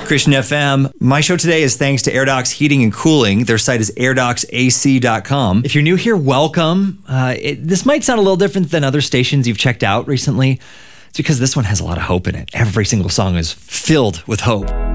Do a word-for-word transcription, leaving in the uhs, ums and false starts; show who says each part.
Speaker 1: Christian F M. My show today is thanks to AirDocs Heating and Cooling. Their site is air docs a c dot com. If you're new here, welcome. Uh, it, this might sound a little different than other stations you've checked out recently. It's because this one has a lot of hope in it. Every single song is filled with hope.